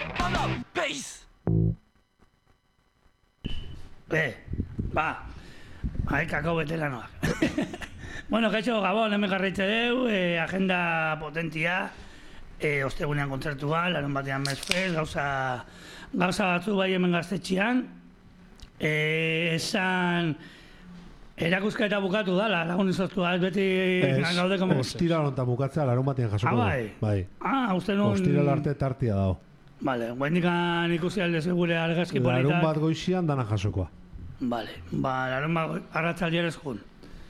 Haikako betelanoak. Bueno, gaixo, Gabon, hemen garritze deu, agenda potentia, ostegunean kontzertua, larun batean Mesfest, gauza batzu bai hemen gaztetxean, esan erakusketa bukatu dala, lagun izoztua, ez beti gaude komo... Ostira lontan bukatzea, larun batean jasoko du. Bai? Uste nun... Ostira arte tartia dago. Vale, guendikan ikusi alde segure argazki politak... Larun bat goizian dana jasokoa. Vale, larun bat arratzaldian ez jun.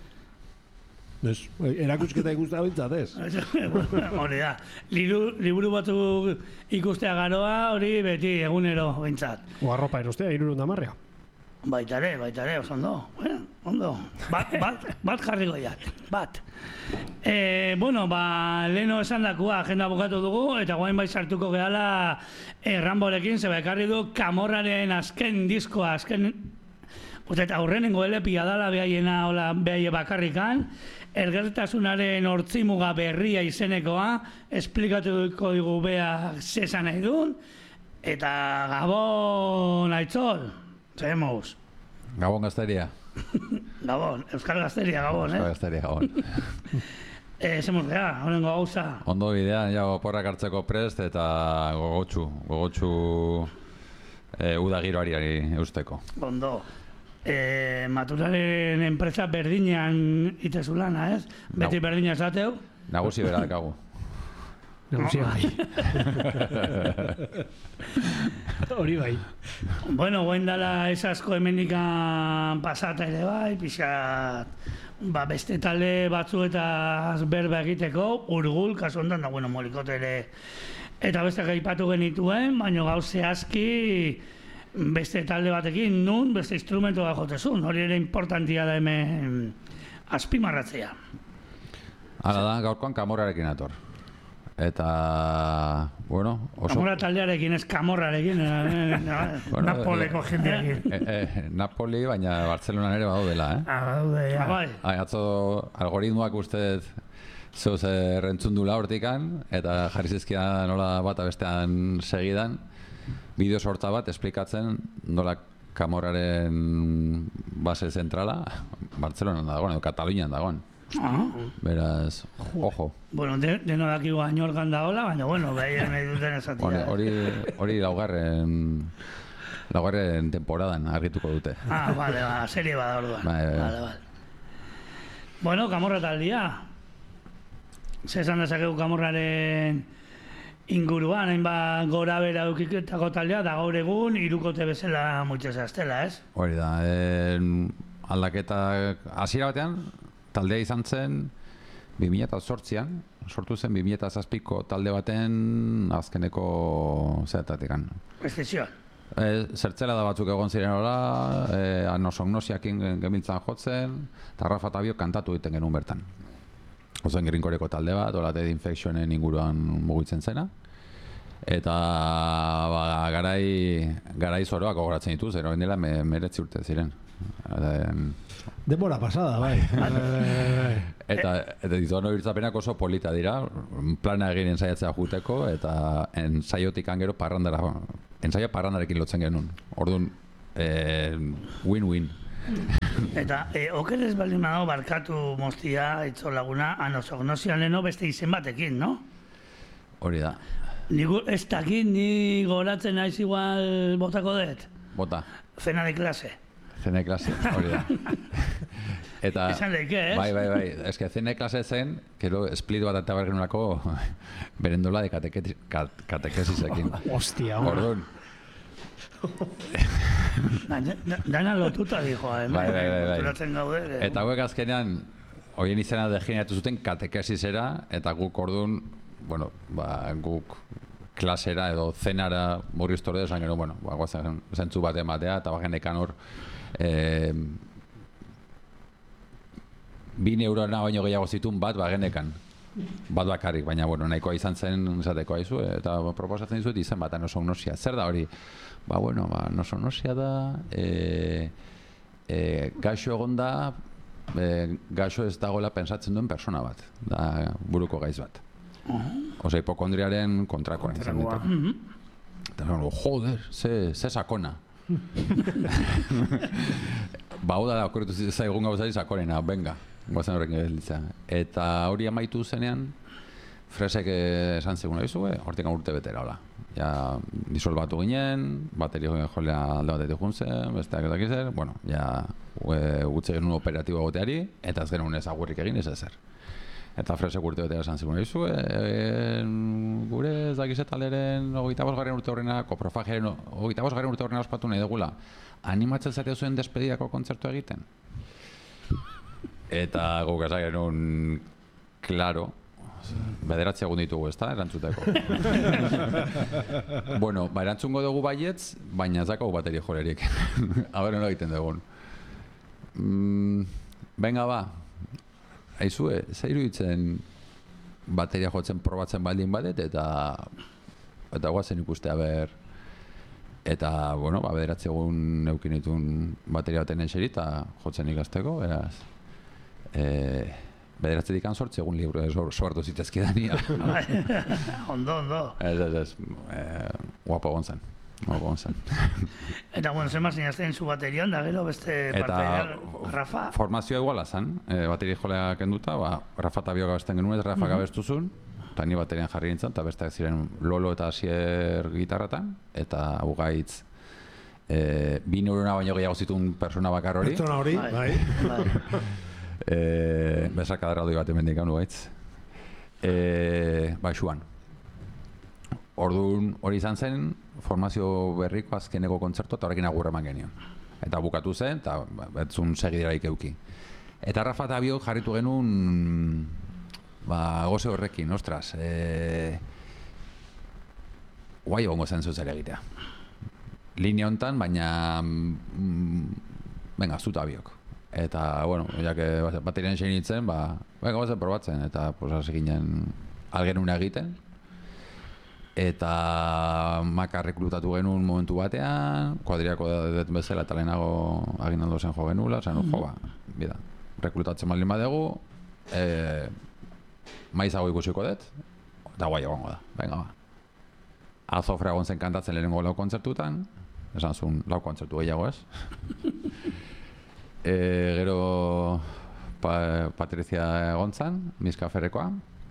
Erakusketa ikustea bintzat, ez? Hori da, liburu batzuk ikustea garoa, hori beti egunero bintzat. O arropa erostea, 300. Baitare, oso ondo. Bueno, ondo. Bat jarriko jat, bat. Bueno, leheno esan dakua agenda bukatu dugu, eta guain bai sartuko gehala Ramborekin, zeba ekarri du Camorraren azken diskoa, eta aurrenengo LP-a dala behaie bakarrikan, elgertasunaren hortzimuga berria izenekoa, esplikatuko dugu beha zesan nahi duen, eta Gabon Aitzol, zemuz. Gabon Gazteria. Gabon, Euskal Gazteria, Gabon, Euskal Gazteria, Gabon. Zemuz geha, horrengo gauza. Ondo bidean, ja oporrak hartzeko prest eta gogotxu uda giroari eusteko. Ondo. Maturaren enpresa berdinean itezu lana, ez? Beti berdina esateu? Nagusi bera dakagu. Nagusia bai. Hori bai. Bueno, guen dala esasko hemendikan pasata ere bai, pixat beste talde batzuetaz berba egiteko, Urgul, kasu ondan da, bueno, Molikote ere eta beste gaipatu genituen, baina gauze aski beste talde batekin, nun beste instrumentoa jotezun, hori ere importantia da hemen azpimarratzea. Hala da, gaurkoan Camorrarekin ator. Eta, bueno... Camorra taldearekin, ez Camorrarekin, Napoleko jendeakin. Napoli, baina Bartzelonan ere badaudela, Badaude, ja. Atzo algoritmoak uste zeuz rentzundula hortikan, eta jarri zizkian nola bata bestean segidan, bideo sorta bat esplikatzen nola Camorraren base zentrala Bartzelonan dagoen, edo Katalunian dagoen. Beraz, ojo. Bueno, deno dakigu añorgan daola, baina, bueno, behar nahi duten esatia. Hori laugarren temporadan argituko dute. Vale, serie bada orduan. Vale. Bueno, Camorra taldia. Zesan dezakegu Camorraren inguruan, hainbat gora bera eukiketako taldea, da gaur egun, irukote bezala mutxez aztela, ez? Hori da, aldaketa hasiera batean, taldea izan zen 2008an, sortu zen 2007ko talde baten azkeneko zeatatekan. Eskezioan. Zertzela da batzuk egon ziren hola, Nosognosiakin gemiltzan jotzen, eta Rafa Tabio kantatu egiten genuen bertan. Ozen Grinkoreko talde bat, hola Dead Infectionen inguruan mugitzen zena. Eta garai zoroak gogoratzen dituz, ero dela 19 urte ziren. Denbora pasada, bai. Eta dituan hori oso polita dira, plana egin ensaiatzea juteko, eta ensaiotik gero parrandarekin lotzen genuen. Orduan, win-win. Eta, okerez baldin badago barkatu moztia, Aitzol laguna, Nosognosian leno beste izen batekin, no? Hori da. Ez dakit, ni goratzen naiz igual botako dut? Bota. Cena de clase. Cena de clase, hori da. Eta, esan leke, ez? Bai. Ez que cena de clase zen, gero split bat eta bergenulako berendola de katekesisekin. Hostia, orduan. Dana lotuta dijo, Bai. Gaude, eta hauek azkenean, horien izena degeneratu zuten katekesisera, eta guk orduan, bueno, guk klasera edo zenara murriztore esan gero, bueno, guazen zentzu bat ematea, eta bagenekan hor 2 eurona baino gehiago zituen bat bagenekan. Bat bakarrik, baina, bueno, nahikoa izan zen esateko aizu, eta proposatzen dizuet izen bat, Nosognosia. Zer da hori? Nosognosia da, gaixo egon da, gaixo ez dagoela pensatzen duen persona bat, da buruko gaiz bat. Osa, hipokondriaren kontrakoa izan dute. Eta joder, ze sakona. Ba, hau da, okorretu zaigun gauzari sakonena, venga, goazen horrekin gelitza. Eta hori amaitu zenean, Fresek esan zegoen hortik urte betera, hola. Ja, disolbatu ginen, bateria jolea alde batetik juntzen, besteak eta kizer, bueno, ja, gutze genuen operatibo goteari, eta ez genuen ezagurrik egin ez ezer. Eta Fresek urte betera esan zegoen gure zagizetaleren 25. urte horrena, koprofagiaren 25. urte horrena ospatu nahi dugula, animatzen zate zuen despedidako kontzertu egiten? Eta guk esan genuen, klaro, 9 egun ditugu, ez da, erantzuteko. Bueno, ba, erantzungo dugu baietz, baina ez dakau bateria jolerik. Aber, no egiten dugun. Venga, ba, aizue, ze iruditzen bateria jotzen probatzen baldin badet, eta guazen ikustea ber. Eta, bueno, ba, 9 egun eukin ditun bateria baten eseri, eta jotzen ikasteko, beraz. 9 dikan 8 egun libro sortu zitezkidania. Ondo. Ez, guapo gontzen. Eta, bueno, zenba zinazten zu baterian, da gero beste parteideak, Rafa? Formazioa iguala zen, bateria jolea kenduta, ba, Rafa eta Bio gabesten genuen, Rafa gabestu zuen, eta ni baterian jarri nintzen, eta besteak ziren Lolo eta Asier gitarratan, eta Ugaitz 2 neurona baino gehiago zituen persona bakar hori. Pertsona hori, bai. Besaka darraldoi bat emendik hau gaitz. Xuan. Orduan hori izan zen, formazio berriko azkeneko kontzertu eta horrekin agurra eman genion. Eta bukatu zen, eta betzun segideraik euki. Eta Rafa eta Bio jarritu genuen goze horrekin, ostras. Guai egongo zen zuzer egitea. Linea hontan, baina venga, zuta Biok. Eta, bueno, baterian sein nintzen, gazen probatzen, eta hasi ginen algenuna egiten. Eta Maka rekrutatu genuen momentu batean, kuadriako dut bezala eta lehenago aginaldo zen jo genula, zen bida, rekrutatzen baldin badegu, maizago ikusiko dut, eta guai egongo da, venga ba. Azofra egon zen kantatzen lehenengo 4 kontzertutan, esan zuen 4 kontzertu gehiago ez. Gero Patricia egon zen, Miskaferrekoa.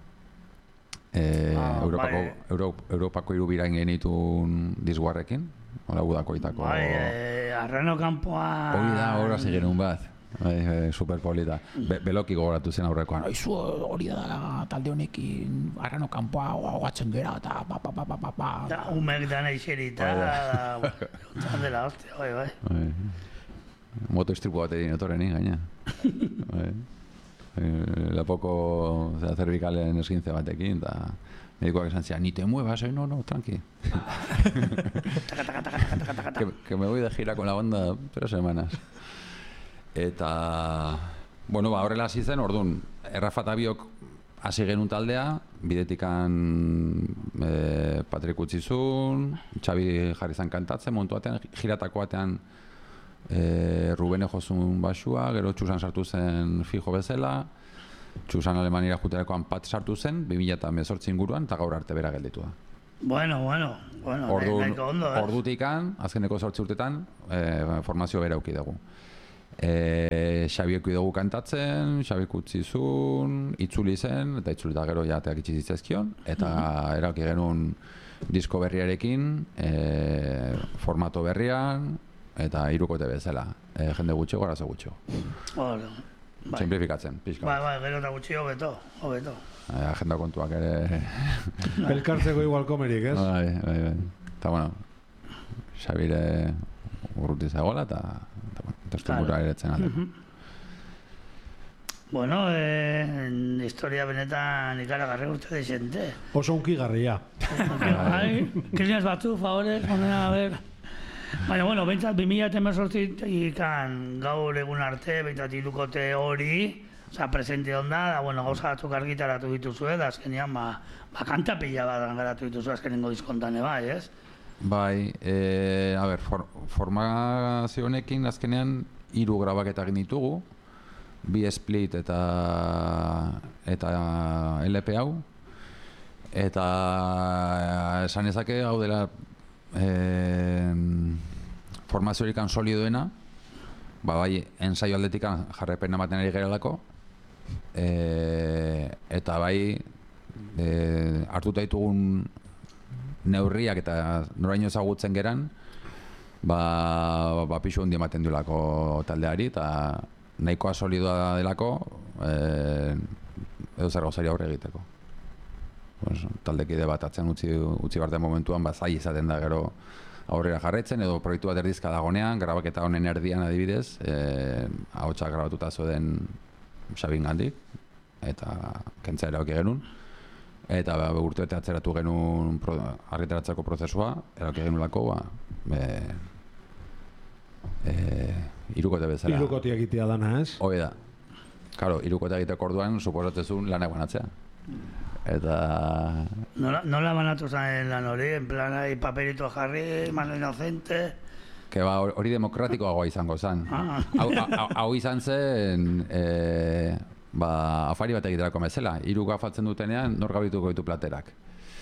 Europako 3 birain genitun dizguarrekin, hola udakoitako. Arrano kanpoa... Hori da, horra zigenun bat, superpolita. Beloki gogoratu zen aurrekoan. Aizu hori da talde honekin Arrano kanpoa hogatzen gera, eta Da, umek dana iserita, ontzan dela, hostia, bai. Moto istripu bat egin etorrenin, gaina. Lapoko cervicalen esguintze batekin, eta medikoak esan zian, ni te muevas, no, tranqui. Que me voy de gira con la banda 3 semanas. Eta, bueno, horrela hasi zen, orduan, Rafa eta Biok hasi genuen taldea, bidetikan Patrik utzizun, Xabi jarri zan kantatzen, momentu batean, giratako batean Rubene jozun basua, gero Txusan sartu zen fijo bezala, Txusan Alemanira juterakoan Pat sartu zen, 2018 inguruan, eta gaur arte bera gelditu da. Bueno, nahiko ondo, Ordutikan, azkeneko 8 urtetan, formazio bera auki dugu. Xabiek dugu kantatzen, Xabik utzizun, itzuli zen, eta itzuli eta gero jateak itxizizezkion, eta erauki genuen disko berriarekin, formato berrian, eta 3 kote bezala, jende gutxo, arazo gutxo. Simplifikatzen, pixka. Bai, gero eta gutxi hobeto. Agenda kontuak ere... Elkartzeko igual komerik, ez? Bai. Eta, bueno, Xabire urruti zagola, eta testumura eretzen alde. Bueno, historia benetan ikaragarri urte deixente. Oso unkigarria. Krilinaz batzu, favorez, monena, a ver... Baina, bueno, behintzat 2018 ikan gaur egun arte, behintzat 3 kote hori, presente onda, da, bueno, gauza batzuk argitaratu dituzue, da azkenean, kanta pila bat garatu dituzue azkenengo diskontan, bai, ez? Bai, a ber, formazio honekin azkenean 3 grabaketa egin ditugu, 2 split eta LP hau, eta esan ezake hau dela formaziorik solidoena, bai, ensaio aldetikan jarraipen ematen ari gerelako, eta bai, hartuta ditugun neurriak eta noraino ezagutzen geran, pixu handi ematen duelako taldeari, eta nahikoa solidoa delako, edo zer gauzari aurre egiteko. Taldekide bat atzen utzi barten momentuan, zai izaten da gero aurrera jarraitzen, edo proiektu bat erdizka dagonean, grabaketa honen erdian adibidez, ahotsak grabatuta zoden Xabin gandik, eta kentzea erabaki genuen, eta urtebete atzeratu genuen argitaratzeko prozesua, erabaki genulako, irukote bezala. Irukote egitea dana, ez? Hoi da. Karo, irukote egiteko orduan, suposatzezun lanak banatzea. Eta... Nola banatu zen lan hori, en plan, paperito jarri, mano inocente... Que hori demokratikoagoa izango zen. Hau izan zen, afari bat egiterako bezala. Hiru gafatzen dutenean, nor gabituko ditu platerak.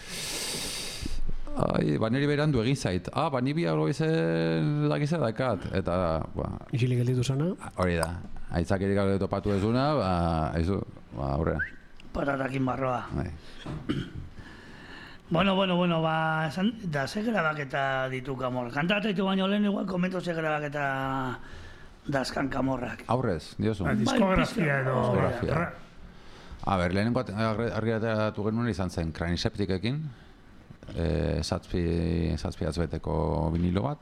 Niri berandu egin zait. Ni bi hau izen dakize dakat. Eta, isilik gelditu zana? Hori da. Aitzakirik gabe topatu ezuna, aurrera. Patatakin barroa. Bueno, da ze grabaketa ditu Kamorra. Kantatu ditu baino lehen igual komento ze grabaketa dazkan Kamorrak. Aurrez, diozu. Diskografia edo... lehenengo argiratatu genuen izan zen Kraniseptikekin, zazpi azbeteko vinilo bat.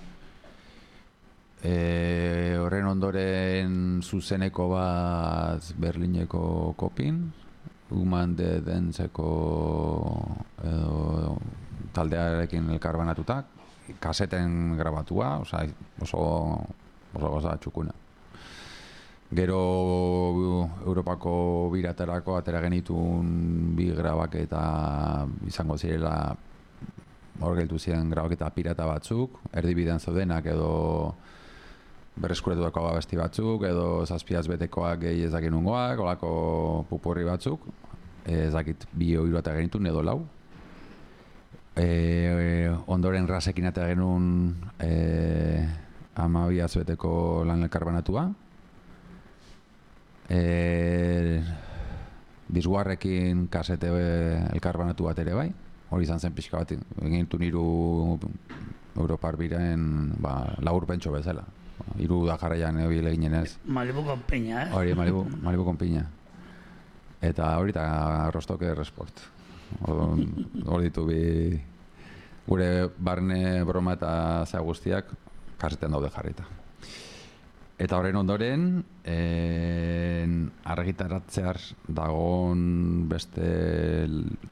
Horren ondoren zuzeneko bat Berlineko Kopin, Human de Dentzeko taldearekin elkarbanatuta, kaseten grabatua, oso goza txukuna. Gero Europako biraterako atera genitun bi grabaketa izango zirela, hor geltu ziren grabaketa pirata batzuk, erdibidean zaudenak edo berreskuretutako abesti batzuk, edo zazpiaz betekoak gehi ezakin ungoak, olako pupurri batzuk, ezakit bi oiru eta genitun edo lau. Ondoren rasekin eta genuen 12 beteko lan elkarbanatua. Bizguarrekin kasete elkarbanatu bat ere bai, hori izan zen pixka bat, egin hiru Europar biren labur pentso bezala. Hiru da jarraian ebil eginen ez. Malibu con piña, Hori, Malibu con piña. Eta hori eta Rostoke Resport. Hori ditu bi gure barne broma eta zea guztiak kaseten daude jarrita. Eta horren ondoren, argitaratzear dagoen beste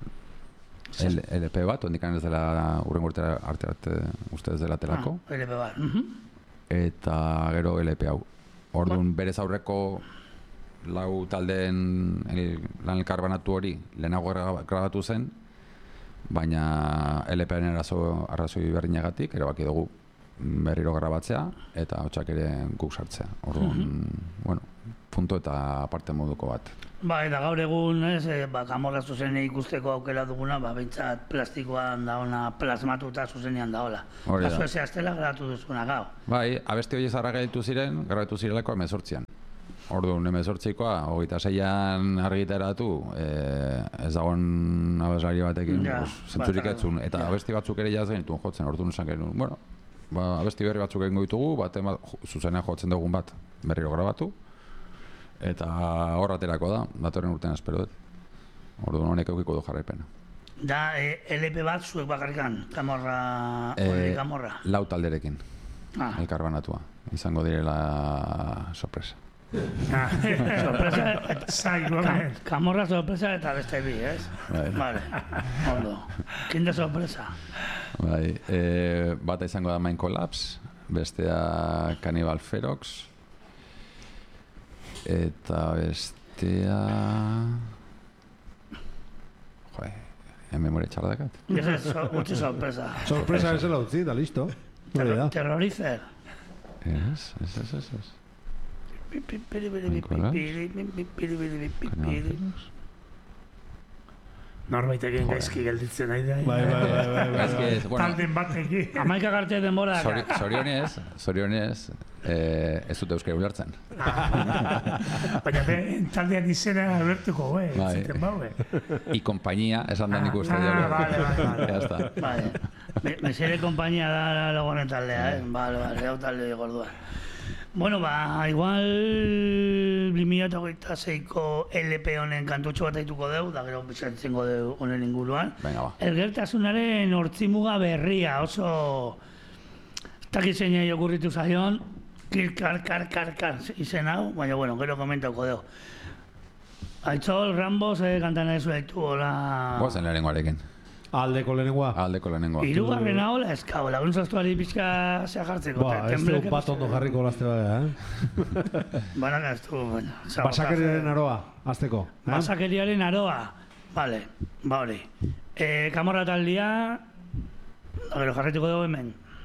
LP bat, ondikan ez dela urrengo urtera arte uste ez dela telako. LP bat. Eta gero LP hau. Orduan berez aurreko lau taldeen lan elkarbanatu hori lehenago grabatu zen, baina LP-en arrazoi berdinagatik erabaki dugu berriro grabatzea eta hotxak ere guk sartzea. Orduan, punto eta aparte moduko bat. Eta gaur egun, Kamorra zuzenean ikusteko aukera duguna, behintzat plastikoan dauna plasmatuta zuzenean daola. Hori da. Kasu eze aztela grabatu duzuna gau. Abesti hori zarra gaitu ziren, grabatu zirelako 18an. Orduan, 18koa, 26an argitaratu, ez dagoen abeslari batekin, zentzurik etzun. Eta abesti batzuk ere jaz genituen jotzen, orduan esan genuen. Abesti berri batzuk egingo ditugu, zuzenean jotzen dugun bat berriro grabatu. Eta horraterako da, datorren urtean espero dut. Orduan honek eukiko du jarraipena. Da, LP bat zuek bakarrikan, Kamorra, Kamorra? Lau talderekin, elkarbanatua. Izango direla sorpresa. Sorpresa, Kamorra sorpresa eta beste bi, ez? Vale, ondo. Kinde sorpresa? Bata izango da Mind Collapse, bestea Cannibal Ferox, eta bestea... memoria txardakat. Utzi sorpresa. Sorpresa bezala utzi, da listo. Terrorizer. Ez. Norbaitekin gaizki gelditzen nahi da. Bai. Ez que, bueno, Talden batekin. Amaika garte denbora. zorionez, ez dute euskara ulertzen. Baina taldean izena abertuko, Bai. ziten baue. I compañía, esan da nik uste Vale. Ya está. Vale. Mesere kompainia da lagonen taldea, Vale, hau talde gordua. Bueno, igual 2026ko LP honen kantutxo bat aituko deu, da gero bizantzengo deu honen inguruan. Venga, ba. Elgertasunaren hortzimuga berria, oso takizeinai okurritu zaion, kar izen hau, baina bueno, gero komentauko deu. Aitzol, Rambo, kantan ezu haitu, hola... Goazen lehenengoarekin. Aldeko lehenengoa. Aldeko lehenengoa. Hirugarren hau la eskau, lagun zaztuari pixka zea jartzeko. Ez du bat ondo jarriko lazte bada, Banak ez du, bueno. Basakeriaren aroa, azteko. Basakeriaren aroa. Vale, ba hori. Kamorra taldia, gero jarretuko dugu hemen.